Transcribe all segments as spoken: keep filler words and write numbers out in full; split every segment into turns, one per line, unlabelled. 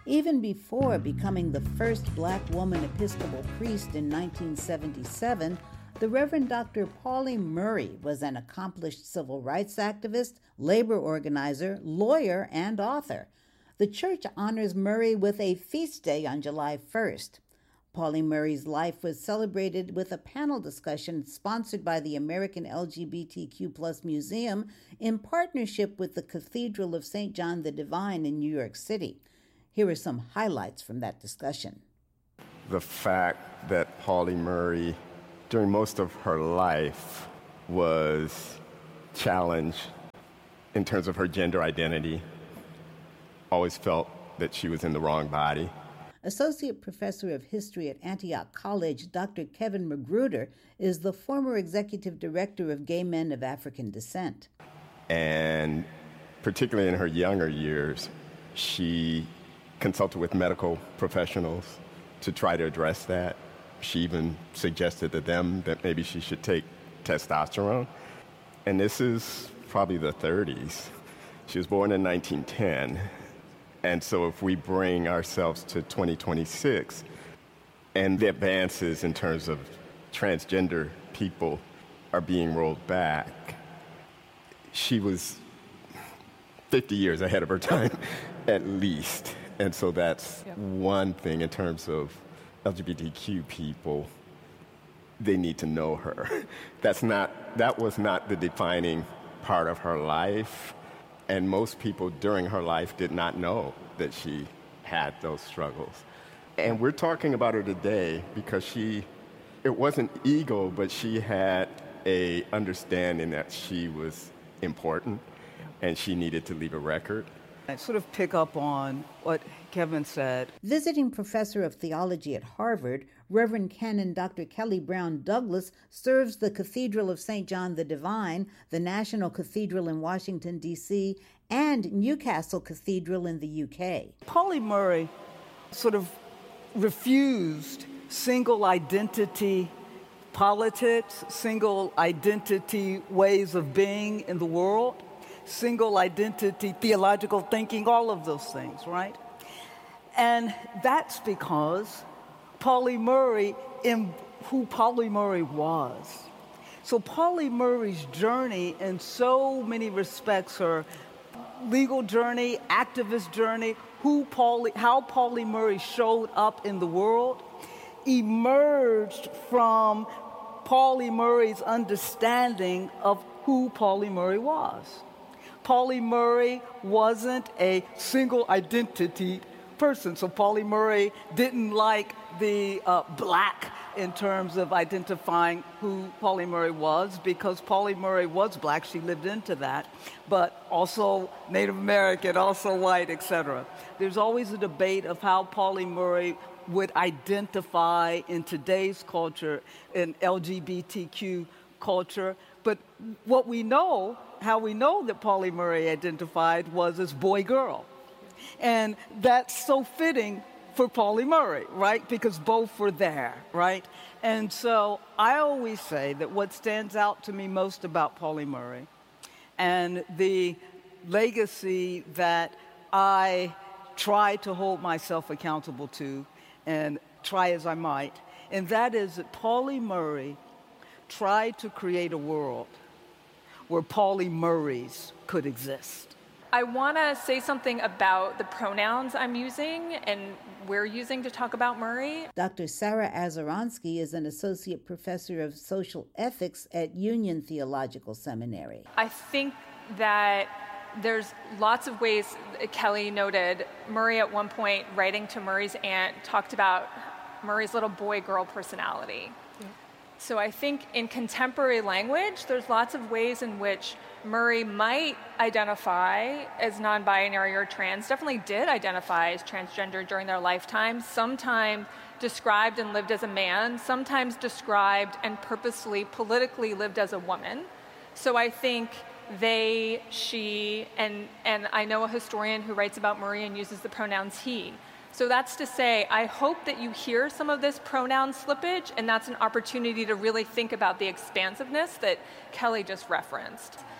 Even before becoming the first black woman Episcopal priest in nineteen seventy-seven, the Reverend Doctor Pauli Murray was an accomplished civil rights activist, labor organizer, lawyer, and author. The church honors Murray with a feast day on July first. Pauli Murray's life was celebrated with a panel discussion sponsored by the American L G B T Q plus Museum in partnership with the Cathedral of Saint John the Divine in New York City. Here are some highlights from that discussion.
The fact that Pauli Murray, during most of her life, was challenged in terms of her gender identity, always felt that she was in the wrong body.
Associate Professor of History at Antioch College, Doctor Kevin Magruder, is the former Executive Director of Gay Men of African Descent.
And particularly in her younger years, she consulted with medical professionals to try to address that. She even suggested to them that maybe she should take testosterone. And this is probably the thirties. She was born in nineteen ten. And so if we bring ourselves to twenty twenty-six, and the advances in terms of transgender people are being rolled back, she was fifty years ahead of her time, at least. And so that's yep. one thing in terms of L G B T Q people. They need to know her. That's not, that was not the defining part of her life. And most people during her life did not know that she had those struggles. And we're talking about her today because she, it wasn't ego, but she had a understanding that she was important and she needed to leave a record.
I sort of pick up on what Kevin said.
Visiting professor of theology at Harvard, Reverend Canon Doctor Kelly Brown Douglas serves the Cathedral of Saint John the Divine, the National Cathedral in Washington, D C, and Newcastle Cathedral in the U K.
Pauli Murray sort of refused single identity politics, single identity ways of being in the world, single identity theological thinking, all of those things, right? And that's because Pauli Murray, in who Pauli Murray was. So Pauli Murray's journey, in so many respects, her legal journey, activist journey, who Pauli, how Pauli Murray showed up in the world, emerged from Pauli Murray's understanding of who Pauli Murray was. Pauli Murray wasn't a single identity person. So Pauli Murray didn't like the uh, black in terms of identifying who Pauli Murray was, because Pauli Murray was black. She lived into that, but also Native American, also white, et cetera. There's always a debate of how Pauli Murray would identify in today's culture, in L G B T Q culture. But what we know, how we know that Pauli Murray identified was as boy-girl. And that's so fitting for Pauli Murray, right? Because both were there, right? And so I always say that what stands out to me most about Pauli Murray and the legacy that I try to hold myself accountable to, and try as I might, and that is that Pauli Murray tried to create a world where Pauli Murrays could exist.
I want to say something about the pronouns I'm using and we're using to talk about Murray.
Doctor Sarah Azaronsky is an associate professor of social ethics at Union Theological Seminary.
I think that there's lots of ways, Kelly noted, Murray at one point, writing to Murray's aunt, talked about Murray's little boy-girl personality. Yeah. So I think in contemporary language, there's lots of ways in which Murray might identify as non-binary or trans, definitely did identify as transgender during their lifetime, sometimes described and lived as a man, sometimes described and purposely, politically lived as a woman. So I think they, she, and, and I know a historian who writes about Murray and uses the pronouns he. So that's to say, I hope that you hear some of this pronoun slippage, and that's an opportunity to really think about the expansiveness that Kelly just referenced.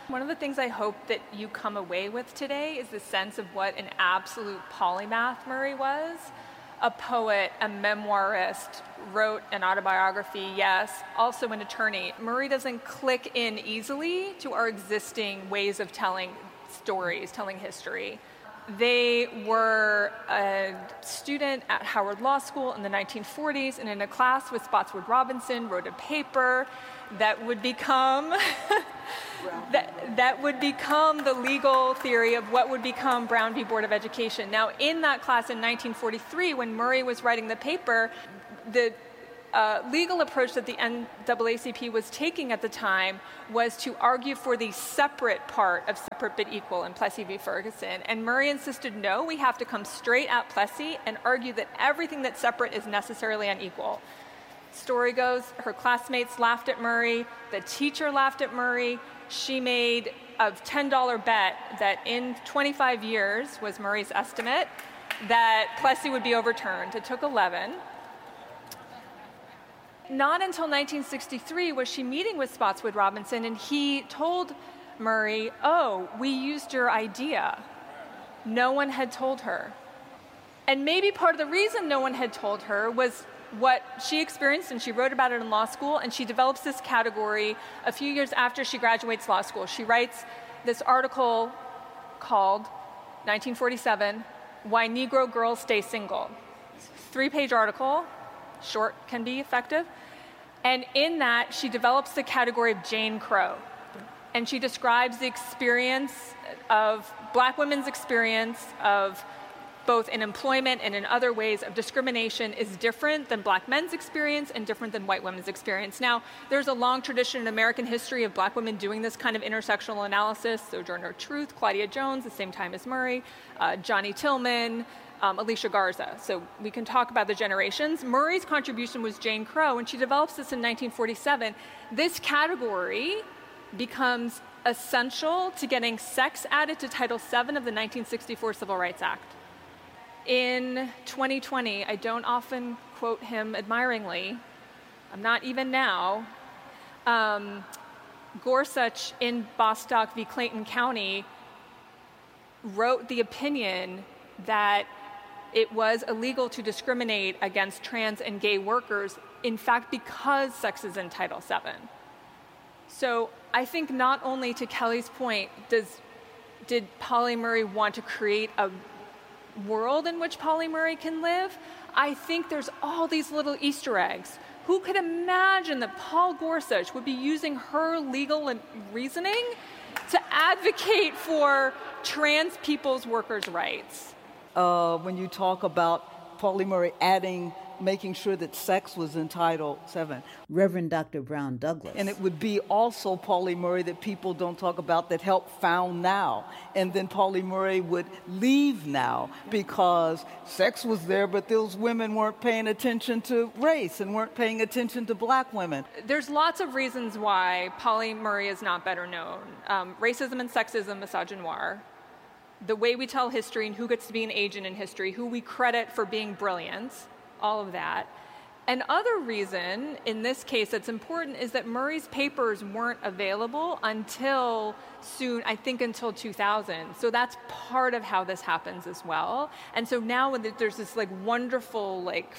One of the things I hope that you come away with today is the sense of what an absolute polymath Murray was. A poet, a memoirist, wrote an autobiography, yes, also an attorney. Murray doesn't click in easily to our existing ways of telling stories, telling history. They were a student at Howard Law School in the nineteen forties, and in a class with Spotswood Robinson, wrote a paper that would become that, that would become the legal theory of what would become Brown v. Board of Education. Now, in that class in nineteen forty-three, when Murray was writing the paper, the uh, legal approach that the N double A C P was taking at the time was to argue for the separate part of separate but equal in Plessy v. Ferguson. And Murray insisted, no, we have to come straight at Plessy and argue that everything that's separate is necessarily unequal. Story goes, her classmates laughed at Murray, the teacher laughed at Murray. She made a ten dollar bet that in twenty-five years, was Murray's estimate, that Plessy would be overturned. It took eleven. Not until nineteen sixty-three was she meeting with Spotswood Robinson, and he told Murray, oh, we used your idea. No one had told her. And maybe part of the reason no one had told her was what she experienced, and she wrote about it in law school, and she develops this category a few years after she graduates law school. She writes this article called nineteen forty-seven, Why Negro Girls Stay Single. Three-page article, short can be effective. And in that, she develops the category of Jane Crow. And she describes the experience of black women's experience of both in employment and in other ways of discrimination is different than black men's experience and different than white women's experience. Now, there's a long tradition in American history of black women doing this kind of intersectional analysis. Sojourner Truth, Claudia Jones, the same time as Murray, uh, Johnny Tillman, um, Alicia Garza. So we can talk about the generations. Murray's contribution was Jane Crow, and she develops this in nineteen forty-seven. This category becomes essential to getting sex added to Title seven of the nineteen sixty-four Civil Rights Act. In twenty twenty, I don't often quote him admiringly. I'm not even now. Um, Gorsuch in Bostock v. Clayton County wrote the opinion that it was illegal to discriminate against trans and gay workers, in fact, because sex is in Title seven. So I think not only, to Kelly's point, does did Pauli Murray want to create a world in which Pauli Murray can live, I think there's all these little Easter eggs. Who could imagine that Paul Gorsuch would be using her legal reasoning to advocate for trans people's workers' rights?
Uh, when you talk about Pauli Murray adding, making sure that sex was in Title seven.
Reverend Doctor Brown Douglas.
And it would be also Pauli Murray that people don't talk about that helped found NOW. And then Pauli Murray would leave NOW because sex was there, but those women weren't paying attention to race and weren't paying attention to black women.
There's lots of reasons why Pauli Murray is not better known. Um, racism and sexism, misogynoir. The way we tell history and who gets to be an agent in history, who we credit for being brilliant, all of that. Another reason, in this case, that's important is that Murray's papers weren't available until soon, I think until two thousand. So that's part of how this happens as well. And so now when there's this like wonderful like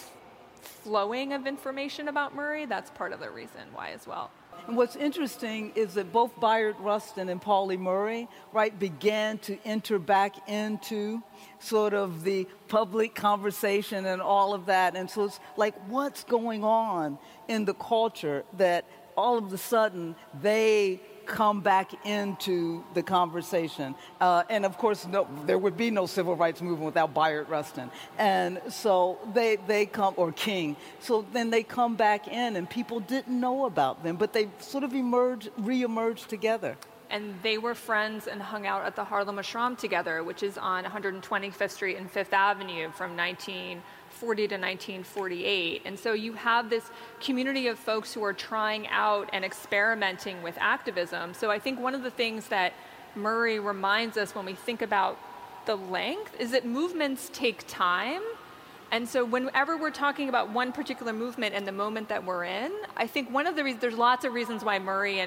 flowing of information about Murray, that's part of the reason why as well.
And what's interesting is that both Bayard Rustin and Pauli Murray, right, began to enter back into sort of the public conversation and all of that. And so it's like, what's going on in the culture that all of a sudden they come back into the conversation? Uh, and of course, no, there would be no civil rights movement without Bayard Rustin. And so they, they come, or King. So then they come back in and people didn't know about them, but they sort of emerged, re-emerged together.
And they were friends and hung out at the Harlem Ashram together, which is on one hundred twenty-fifth Street and Fifth Avenue from nineteen forty to nineteen forty-eight. And so you have this community of folks who are trying out and experimenting with activism. So I think one of the things that Murray reminds us when we think about the length is that movements take time. And so whenever we're talking about one particular movement and the moment that we're in, I think one of the reasons, there's lots of reasons why Murray and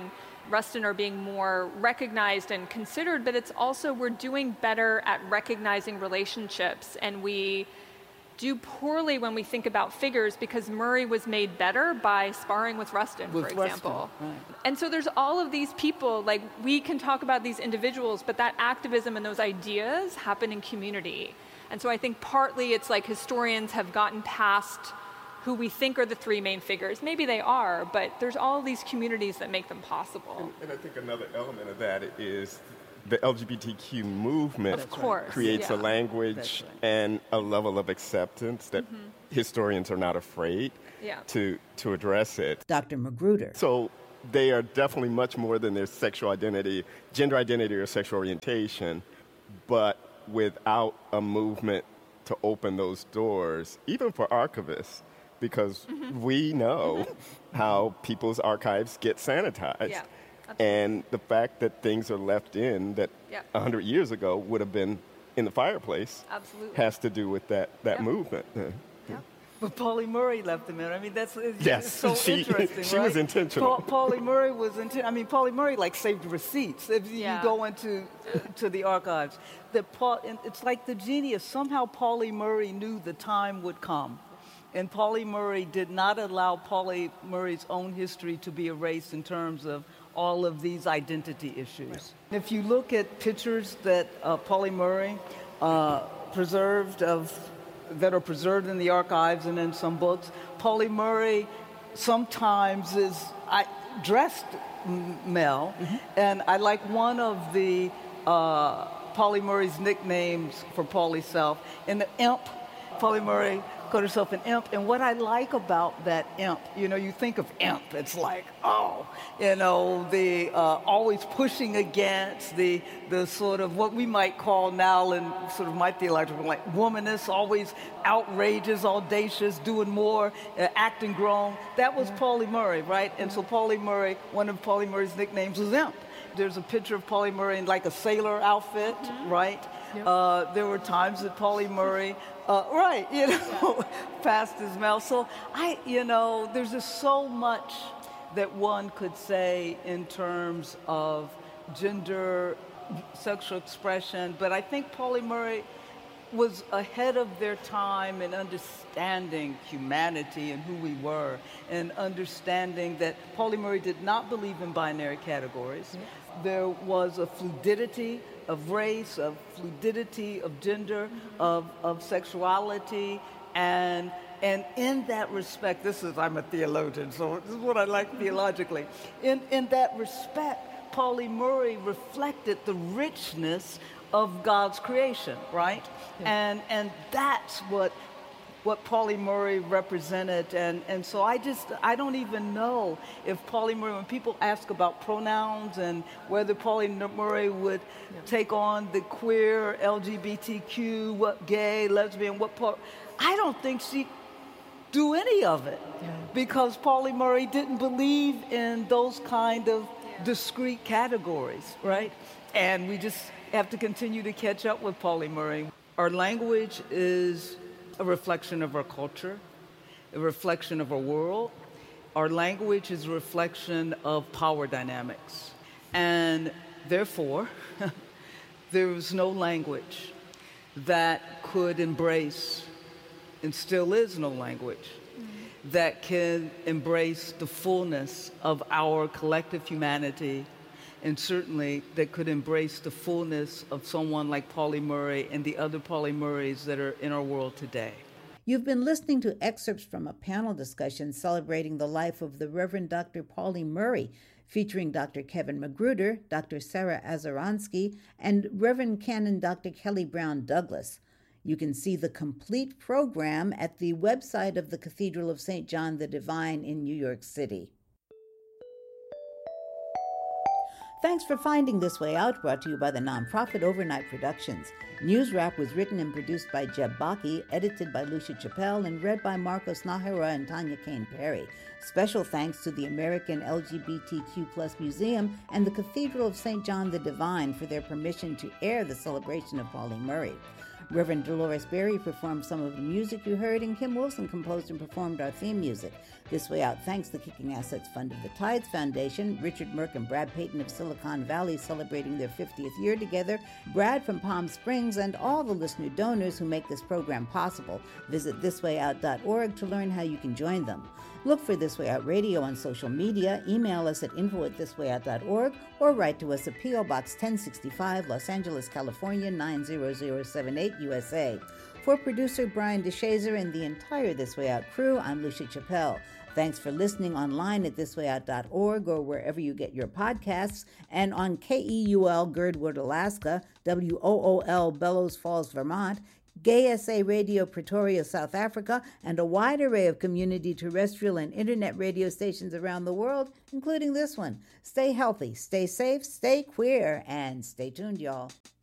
Rustin are being more recognized and considered, but it's also we're doing better at recognizing relationships, and we do poorly when we think about figures because Murray was made better by sparring with Rustin,
with
for example.
Rustin, right.
And so there's all of these people, like we can talk about these individuals, but that activism and those ideas happen in community. And so I think partly it's like historians have gotten past who we think are the three main figures. Maybe they are, but there's all these communities that make them possible.
And, and I think another element of that is the L G B T Q movement
of course,
creates
yeah.
a language right. and a level of acceptance that mm-hmm. historians are not afraid
yeah.
to, to address it.
Doctor Magruder.
So they are definitely much more than their sexual identity, gender identity, or sexual orientation, but without a movement to open those doors, even for archivists, because mm-hmm. we know mm-hmm. how people's archives get sanitized.
Yeah.
And the fact that things are left in that
yep.
one hundred years ago would have been in the fireplace
Absolutely.
has to do with that, that
yep.
movement.
Yep.
But Pauli Murray left them in. I mean, that's it's,
yes,
it's so
she,
interesting,
she
right?
was intentional.
Pa- Pauli Murray was intentional. I mean, Pauli Murray, like, saved receipts. If
yeah.
you go into to the archives, that Paul, it's like the genius. Somehow Pauli Murray knew the time would come. And Pauli Murray did not allow Pauli Murray's own history to be erased in terms of all of these identity issues. If you look at pictures that uh, Pauli Murray uh, preserved of, that are preserved in the archives and in some books, Pauli Murray sometimes is I, dressed male, mm-hmm. and I like one of the uh, Pauli Murray's nicknames for Pauli's self, in the imp, Pauli Murray called herself an imp, and what I like about that imp, you know, you think of imp, it's like, oh, you know, the uh, always pushing against the the sort of what we might call now in sort of my theological, like womanist, always outrageous, audacious, doing more, uh, acting grown. That was yeah. Pauli Murray, right? And so Pauli Murray, one of Pauli Murray's nicknames was imp. There's a picture of Pauli Murray in like a sailor outfit, mm-hmm. right? Yep. Uh, there were times that Pauli Murray, uh, right, you know, passed his mouth. So I, you know, there's just so much that one could say in terms of gender, sexual expression, but I think Pauli Murray was ahead of their time in understanding humanity and who we were, and understanding that Pauli Murray did not believe in binary categories. Yes. There was a fluidity of race, of fluidity of gender, mm-hmm. of, of sexuality, and and in that respect, this is, I'm a theologian, so this is what I like theologically. In, in that respect, Pauli Murray reflected the richness of God's creation, right? Yeah. And and that's what what Pauli Murray represented. And, and so I just, I don't even know if Pauli Murray, when people ask about pronouns and whether Pauli Murray would yeah. take on the queer, L G B T Q, what gay, lesbian, what part, I don't think she do any of it. Yeah. Because Pauli Murray didn't believe in those kind of yeah. discrete categories, right? And we just have to continue to catch up with Pauli Murray. Our language is a reflection of our culture, a reflection of our world. Our language is a reflection of power dynamics. And therefore, there was no language that could embrace, and still is no language, mm-hmm. that can embrace the fullness of our collective humanity, and certainly that could embrace the fullness of someone like Pauli Murray and the other Pauli Murrays that are in our world today.
You've been listening to excerpts from a panel discussion celebrating the life of the Reverend Doctor Pauli Murray, featuring Doctor Kevin Magruder, Doctor Sarah Azaransky, and Reverend Canon Doctor Kelly Brown Douglas. You can see the complete program at the website of the Cathedral of Saint John the Divine in New York City. Thanks for finding This Way Out, brought to you by the nonprofit Overnight Productions. News Wrap was written and produced by Jeb Baki, edited by Lucia Chappelle, and read by Marcos Nahara and Tanya Kane Perry. Special thanks to the American L G B T Q plus Museum and the Cathedral of Saint John the Divine for their permission to air the celebration of Pauli Murray. Reverend Dolores Berry performed some of the music you heard, and Kim Wilson composed and performed our theme music. This Way Out thanks the Kicking Assets Fund of the Tides Foundation, Richard Merck and Brad Payton of Silicon Valley celebrating their fiftieth year together, Brad from Palm Springs, and all the listener donors who make this program possible. Visit this way out dot org to learn how you can join them. Look for This Way Out Radio on social media, email us at info at this way out dot org, or write to us at P O. Box ten sixty-five, Los Angeles, California, nine zero zero seven eight, U S A. For producer Brian DeShazer and the entire This Way Out crew, I'm Lucia Chappelle. Thanks for listening online at this way out dot org or wherever you get your podcasts, and on K E U L Girdwood, Alaska, W O O L Bellows Falls, Vermont, Gay S A Radio Pretoria, South Africa, and a wide array of community terrestrial and internet radio stations around the world, including this one. Stay healthy, stay safe, stay queer, and stay tuned, y'all.